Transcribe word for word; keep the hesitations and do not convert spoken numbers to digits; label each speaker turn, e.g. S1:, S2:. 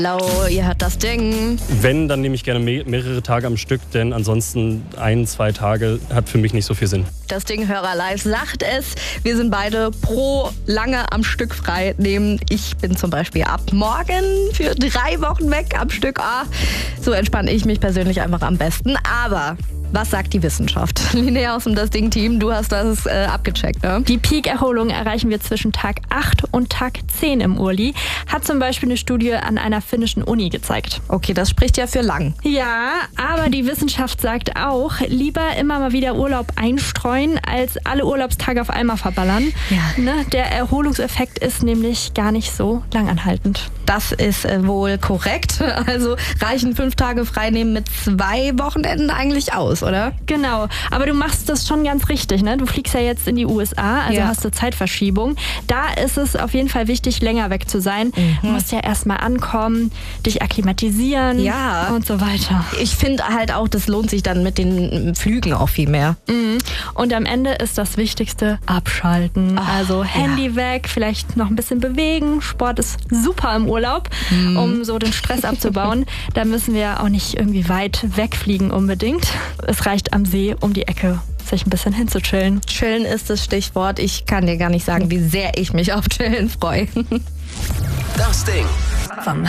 S1: Hallo, ihr hört das Ding.
S2: Wenn, dann nehme ich gerne me- mehrere Tage am Stück, denn ansonsten ein, zwei Tage hat für mich nicht so viel Sinn.
S1: Das Ding Hörer Live sagt es. Wir sind beide pro lange am Stück frei nehmen. Ich bin zum Beispiel ab morgen für drei Wochen weg am Stück. Ah, so entspanne ich mich persönlich einfach am besten. Aber was sagt die Wissenschaft? Linnea aus dem Das Ding-Team, du hast das äh, abgecheckt, ne?
S3: Die Peak-Erholung erreichen wir zwischen Tag acht und Tag zehn im Urli, hat zum Beispiel eine Studie an einer finnischen Uni gezeigt.
S1: Okay, das spricht ja für lang.
S3: Ja, aber die Wissenschaft sagt auch, lieber immer mal wieder Urlaub einstreuen, als alle Urlaubstage auf einmal verballern.
S1: Ja.
S3: Ne, der Erholungseffekt ist nämlich gar nicht so langanhaltend.
S1: Das ist äh, wohl korrekt. Also reichen fünf Tage freinehmen mit zwei Wochenenden eigentlich aus, oder?
S3: Genau, aber du machst das schon ganz richtig, ne? Du fliegst ja jetzt in die U S A, also
S1: Ja.
S3: hast du Zeitverschiebung. Da ist es auf jeden Fall wichtig, länger weg zu sein.
S1: Mhm.
S3: Du musst ja erstmal ankommen, dich akklimatisieren
S1: Ja.
S3: und so weiter.
S1: Ich finde halt auch, das lohnt sich dann mit den Flügen auch viel mehr.
S3: Mhm. Und am Ende ist das Wichtigste abschalten.
S1: Ach,
S3: also Handy
S1: ja.
S3: weg, vielleicht noch ein bisschen bewegen. Sport ist super im Urlaub,
S1: Mhm.
S3: um so den Stress abzubauen. Da müssen wir auch nicht irgendwie weit wegfliegen unbedingt. Es reicht am See um die Ecke, sich ein bisschen hinzuchillen.
S1: Chillen ist das Stichwort. Ich kann dir gar nicht sagen, wie sehr ich mich auf Chillen freue.
S4: Das Ding.
S1: Vom